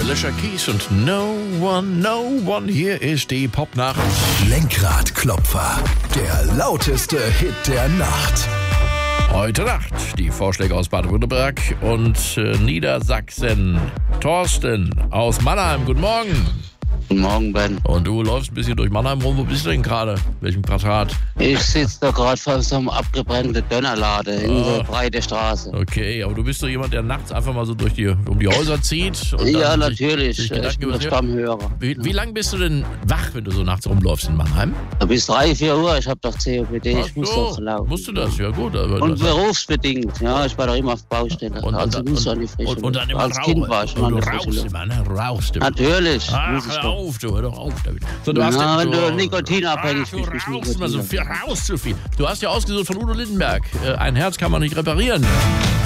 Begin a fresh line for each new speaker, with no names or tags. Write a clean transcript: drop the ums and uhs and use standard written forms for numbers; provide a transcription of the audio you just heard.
Alicia Keys und No One. Hier ist die Popnacht.
Lenkradklopfer, der lauteste Hit der Nacht.
Heute Nacht die Vorschläge aus Baden-Württemberg und Niedersachsen. Thorsten aus Mannheim, guten Morgen.
Guten Morgen, Ben.
Und du läufst ein bisschen durch Mannheim rum. Wo bist du denn gerade? Welchem Quadrat?
Ich sitze da gerade vor so einem abgebrannten Dönerladen in der breiten Straße.
Okay, aber du bist doch jemand, der nachts einfach mal so um die Häuser zieht? Und
Ja,
dann
natürlich.
sich
Ich bin der
über-
Stammhörer.
Wie lange bist du denn wach, wenn du so nachts rumläufst in Mannheim?
Bis 3, 4 Uhr. Ich habe doch COPD. Ich muss doch laufen.
Musst du das? Ja gut. Aber
Und
das-
berufsbedingt. Ja, ich war doch immer auf Baustelle. Also muss an die frische
und dann immer
Als Kind war ich immer
und
an
du
der frischen
rauchst
Luft.
immer, ne? Rauchst immer.
Natürlich.
Ach,
Muss ich
hör
doch.
auf, hör doch auf damit. So, du hast
Ja, wenn du
du
nikotinabhängig bist.
du
bist
rauchst immer so
Nikotin.
viel, rauchst zu viel. Du hast ja ausgesucht von Udo Lindenberg. Ein Herz kann man nicht reparieren.